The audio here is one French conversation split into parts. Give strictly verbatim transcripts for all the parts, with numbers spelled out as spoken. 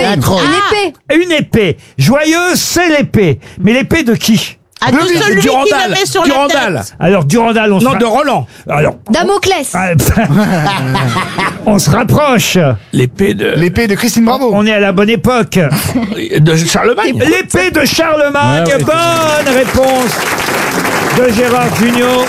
La trotte. Une épée. Une épée. Joyeuse, c'est l'épée. Mais l'épée de qui? Ah, de celui qui l'avait sur la Durandal. tête. Alors, Durandal, on se Non, ra- de Roland. Alors, Damoclès. ah, on se rapproche. L'épée de... L'épée de Christine Bravo. On est à la bonne époque. de Charlemagne. L'épée de Charlemagne. Ouais, ouais, Bonne réponse de Gérard Jugnot.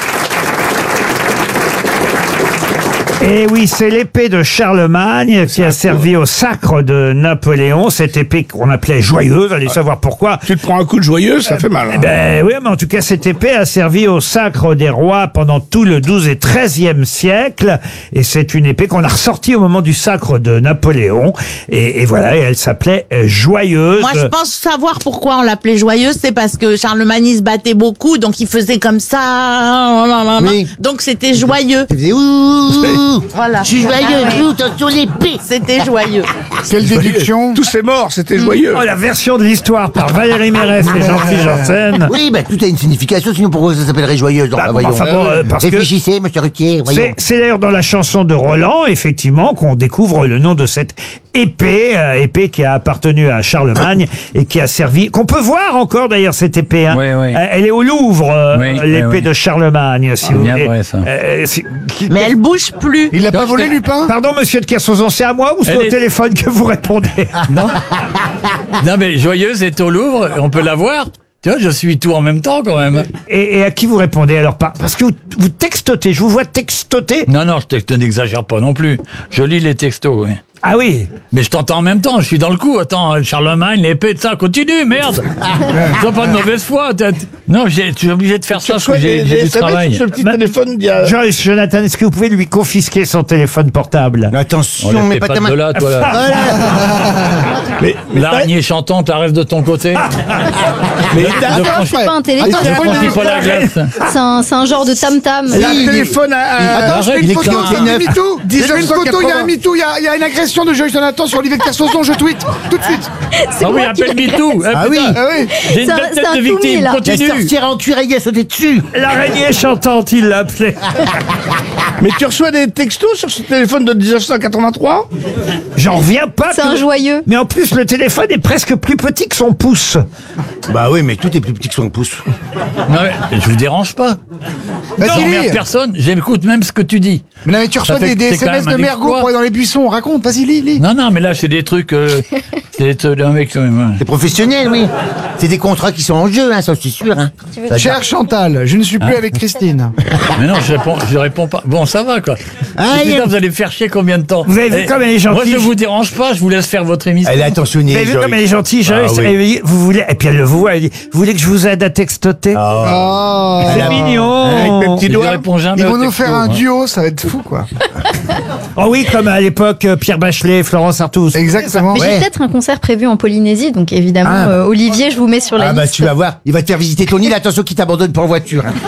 Et oui, c'est l'épée de Charlemagne qui a servi au sacre de Napoléon. Cette épée qu'on appelait joyeuse, allez savoir pourquoi. Tu te prends un coup de joyeuse, ça fait mal. Eh hein. Ben oui, mais en tout cas, cette épée a servi au sacre des rois pendant tout le douzième et treizième siècle. Et c'est une épée qu'on a ressortie au moment du sacre de Napoléon. Et, et voilà, et elle s'appelait euh, Joyeuse. Moi, je pense savoir pourquoi on l'appelait joyeuse, c'est parce que Charlemagne il se battait beaucoup, donc il faisait comme ça. Oui. Donc c'était joyeux. Tu faisais ouh. Voilà. Je suis joyeux, ouh, attention l'épée. C'était joyeux. Quelle déduction. Tous ces morts, c'était joyeux. Oh, la version de l'histoire par Valérie Mérès et Jean-Philippe Janssen. Oui, bah tout a une signification, sinon pourquoi ça s'appellerait joyeuse? Bah, Enfin, voyons. enfin bon, euh, parce que Réfléchissez, monsieur Ruquier, voyons. c'est, c'est d'ailleurs dans la chanson de Roland, effectivement, qu'on découvre le nom de cette épée, euh, épée qui a appartenu à Charlemagne et qui a servi, qu'on peut voir encore d'ailleurs cette épée. Hein. Oui, oui. Euh, Elle est au Louvre, euh, Oui, l'épée oui, oui. de Charlemagne, si vous bien voulez. vrai, ça. Euh, c'est- qui- Mais elle bouge plus. Il l'a pas volé, Lupin? Pardon, monsieur de Kersauzon, c'est à moi ou c'est Elle au est- téléphone que vous répondez? Non. Non, mais Joyeuse est au Louvre, on peut la voir. Tu vois, je suis tout en même temps quand même. Et, et à qui vous répondez alors? Pas parce que vous, vous textotez, je vous vois textoter. Non, non, je texte, n'exagère pas non plus. Je lis les textos, oui. Ah oui. Mais je t'entends en même temps, je suis dans le coup. Attends, Charlemagne, l'épée de ça, continue, merde. Sois pas de mauvaise foi. t'as- Non, j'ai- tu es obligé de faire ça parce que j'ai j'ai du travail. Ce petit Ma- téléphone d'il y a... Joyce, Jonathan, est-ce que vous pouvez lui confisquer son téléphone portable? Attention, On mais les pas fait ta pas de main. là, toi, là. Mais, mais L'araignée chantante arrive de ton côté. mais Ne Attends, franchis c'est pas un téléphone. Attends, ne je franchis pas la glace. C'est un, c'est un genre de tam-tam. Il y a un Oui, téléphone à... à- Attends, je fais Arrête, une il est photo, clair. il y a un MeToo. Je fais une photo, il y a un dix-neuf cent MeToo, il y a- il y a une agression de Joyce Jonathan sur Olivier de Kersauzon, je tweet, tout de suite. C'est Ah oui, moi qui appelle l'ai- MeToo. Ah oui. Ah oui. J'ai une C'est un- belle c'est tête un de tout mis, victime. là. La Continue. sorcière en cuir a sauté dessus. L'araignée chantante, il l'appelait. Mais tu reçois des textos sur ce téléphone de dix-neuf cent quatre-vingt-trois? J'en reviens pas. C'est que- un joyeux. Mais en plus, le téléphone est presque plus petit que son pouce. Bah oui, mais tout est plus petit que son pouce. Non, mais je vous dérange pas. Je Vas-y, n'emmerde lis. personne. J'écoute même ce que tu dis. Mais non, mais tu reçois Ça fait des, que des t'es quand S M S même de un Mergo exploit. pour aller dans les buissons, raconte, vas-y, lis, lis. Non, non, mais là, c'est des trucs. Euh, c'est euh, d'un mec quand même. C'est professionnel, oui. C'est des contrats qui sont en jeu, hein, ça, je suis sûr. Hein. Ça, Cher Chantal, je ne suis plus avec Christine. Mais non, je réponds, je réponds pas. Bon, ça va, quoi. Ah, Et il y a- putain, vous allez me faire chier combien de temps? Vous avez vu Eh, comme elle est gentille. Moi, je vous dérange pas, je vous laisse faire votre émission. Elle est attentionnée. Vous avez vu Joyce. comme elle est gentille, Joyce? Ah oui. Elle dit, vous voulez, et puis elle vous voit, elle dit, vous voulez que je vous aide à textoter? Oh. C'est Ah, mignon. avec mes petits Je doigts. réponds jamais Ils vont aux nous textos, faire un moi. duo, ça va être fou, quoi. Oh oui, comme à l'époque, euh, Pierre Bachelet, Florence Artus. Exactement. Mais Ouais. j'ai peut-être un concert prévu en Polynésie, donc évidemment, Ah. euh, Olivier, je vous mets sur la Ah bah liste. tu vas voir, il va te faire visiter ton île, attention qu'il t'abandonne pour voiture. Hein.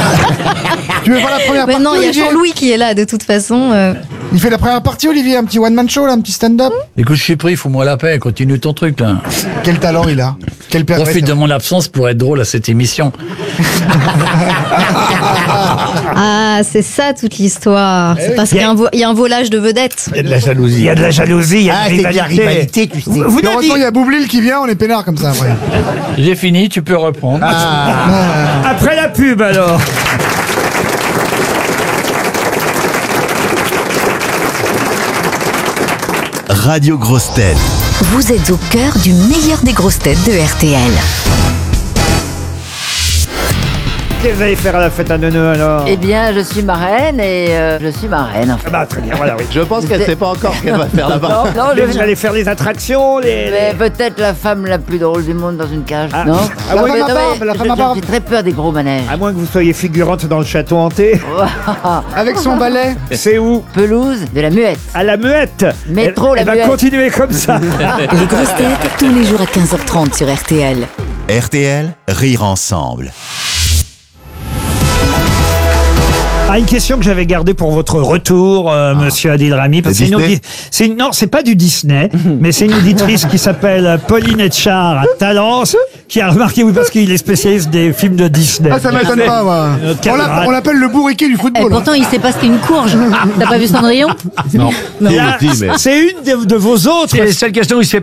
Tu veux faire la première Mais partie, non, il y a Olivier? Jean-Louis qui est là, de toute façon. euh. Il fait la première partie, Olivier, un petit one-man show, là, un petit stand-up. Écoute, je suis pris, fous-moi la paix, continue ton truc, là. Quel talent il a. Quel père. Profite de mon absence pour être drôle à cette émission. Ah, c'est ça toute l'histoire. C'est parce qu'il y a un vo- il y a un volage de vedettes. Il y a de la jalousie. Il y a de la jalousie, il y a Ah, de c'est la de la rivalité. rivalité, tu sais. Vous, vous De n'avez- retour, il y a Boublil qui vient, on est peinard comme ça après. J'ai fini, tu peux reprendre. Après la pub, alors. Radio Grosses Têtes. Vous êtes au cœur du meilleur des grosses têtes de R T L. Qu'est-ce que vous allez faire à la fête à Neuneu, alors? Eh bien, je suis marraine et euh, je suis marraine. En fait. Ah bah, très bien, voilà, oui. Je pense qu'elle sait pas encore ce qu'elle va faire là-bas. Non, non, Mais je vous viens- allez faire les attractions, les... Mais peut-être la femme la plus drôle du monde dans une cage, Ah. non Ah La oui, femme Mais à non, barbe, mais la je- femme à barbe. J'ai très peur des gros manèges. À moins que vous soyez figurante dans le château hanté. Avec son balai. C'est où? Pelouse de la muette. À la muette. Métro, elle, la elle va muette. continuer comme ça. Les grosses têtes, tous les jours à quinze heures trente sur R T L. R T L, rire ensemble. Ah, une question que j'avais gardée pour votre retour, euh, monsieur Adil Rami, parce que c'est une Disney audi- c'est une- non, c'est pas du Disney, mais c'est une auditrice qui s'appelle Pauline Etchard à Talence, qui a remarqué, oui, parce qu'il est spécialiste des films de Disney. Ah, ça m'étonne pas, moi. Notre On l'appelle- camarade. on l'appelle le bourriquet du Et football. pourtant, il sait pas ce qu'est une courge. T'as pas vu Cendrillon? Non. Là, c'est une de, de vos autres. C'est la seule question où il se fait